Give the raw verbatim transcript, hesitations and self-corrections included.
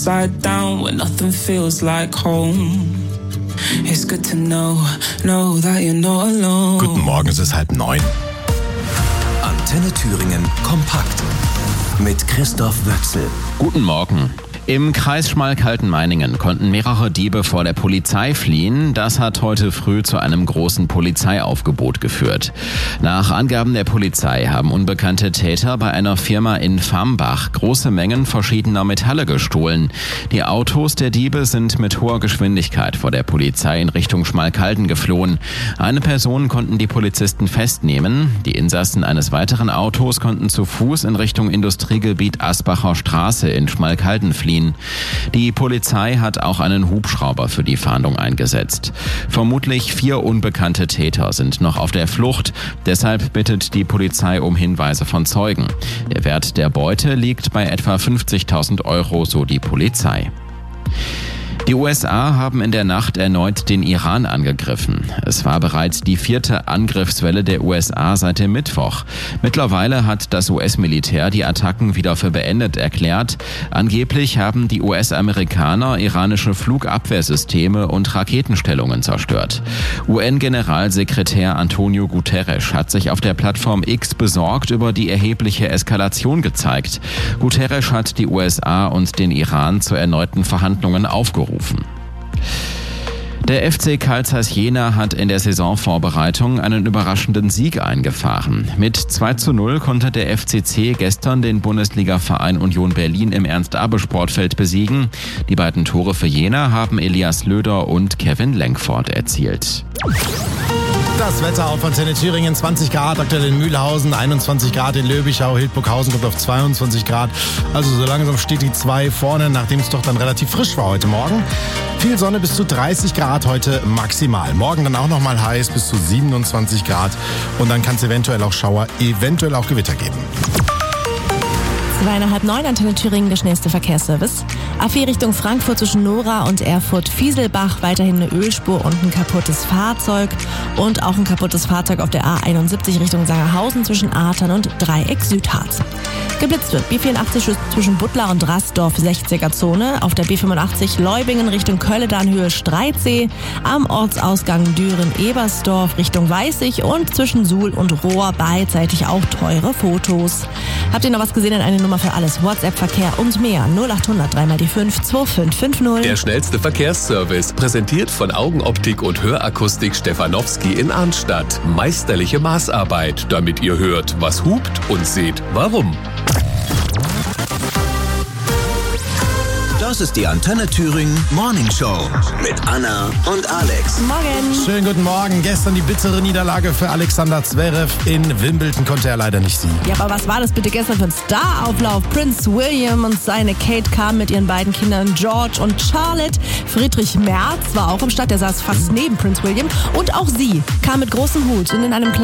Side down when nothing feels like home. It's good to know, know that you're not alone. Guten Morgen, es ist halb neun. Antenne Thüringen kompakt mit Christoph Wöchsel. Guten Morgen. Im Kreis Schmalkalden-Meiningen konnten mehrere Diebe vor der Polizei fliehen. Das hat heute früh zu einem großen Polizeiaufgebot geführt. Nach Angaben der Polizei haben unbekannte Täter bei einer Firma in Fambach große Mengen verschiedener Metalle gestohlen. Die Autos der Diebe sind mit hoher Geschwindigkeit vor der Polizei in Richtung Schmalkalden geflohen. Eine Person konnten die Polizisten festnehmen. Die Insassen eines weiteren Autos konnten zu Fuß in Richtung Industriegebiet Asbacher Straße in Schmalkalden fliehen. Die Polizei hat auch einen Hubschrauber für die Fahndung eingesetzt. Vermutlich vier unbekannte Täter sind noch auf der Flucht. Deshalb bittet die Polizei um Hinweise von Zeugen. Der Wert der Beute liegt bei etwa fünfzigtausend Euro, so die Polizei. Die U S A haben in der Nacht erneut den Iran angegriffen. Es war bereits die vierte Angriffswelle der U S A seit dem Mittwoch. Mittlerweile hat das U S-Militär die Attacken wieder für beendet erklärt. Angeblich haben die U S-Amerikaner iranische Flugabwehrsysteme und Raketenstellungen zerstört. U N-Generalsekretär Antonio Guterres hat sich auf der Plattform X besorgt über die erhebliche Eskalation gezeigt. Guterres hat die U S A und den Iran zu erneuten Verhandlungen aufgerufen. Der F C Carl Zeiss Jena hat in der Saisonvorbereitung einen überraschenden Sieg eingefahren. Mit zwei zu null konnte der F C C gestern den Bundesligaverein Union Berlin im Ernst-Abbe-Sportfeld besiegen. Die beiden Tore für Jena haben Elias Löder und Kevin Lenkford erzielt. Das Wetter auf Antenne Thüringen, zwanzig Grad aktuell in Mühlhausen, einundzwanzig Grad in Löbischau, Hildburghausen kommt auf zweiundzwanzig Grad. Also so langsam steht die zwei vorne, nachdem es doch dann relativ frisch war heute Morgen. Viel Sonne, bis zu dreißig Grad heute maximal. Morgen dann auch nochmal heiß, bis zu siebenundzwanzig Grad. Und dann kann es eventuell auch Schauer, eventuell auch Gewitter geben. Zweieinhalb neun, Antenne Thüringen, der schnellste Verkehrsservice. A vier Richtung Frankfurt zwischen Nora und Erfurt-Fieselbach, weiterhin eine Ölspur und ein kaputtes Fahrzeug. Und auch ein kaputtes Fahrzeug auf der A einundsiebzig Richtung Sangerhausen zwischen Artern und Dreieck Südharz. Geblitzt wird B vierundachtzig zwischen Butler und Rasdorf, sechziger Zone. Auf der B fünfundachtzig Leubingen Richtung Kölledan-Höhe Streitsee. Am Ortsausgang Düren-Ebersdorf Richtung Weißig und zwischen Suhl und Rohr beidseitig auch teure Fotos. Habt ihr noch was gesehen in eine Nummer für alles? WhatsApp-Verkehr und mehr. null achthundert drei mal die fünf zwei fünf fünf null. Der schnellste Verkehrsservice, präsentiert von Augenoptik und Hörakustik Stefanowski in Arnstadt. Meisterliche Maßarbeit, damit ihr hört, was hupt und seht, warum. Das ist die Antenne Thüringen Morning Show mit Anna und Alex. Morgen. Schönen guten Morgen. Gestern die bittere Niederlage für Alexander Zverev. In Wimbledon konnte er leider nicht siegen. Ja, aber was war das bitte gestern für ein Starauflauf? Prince William und seine Kate kamen mit ihren beiden Kindern George und Charlotte. Friedrich Merz war auch im Start, der saß fast neben Prince William. Und auch sie kam mit großem Hut in einem kleinen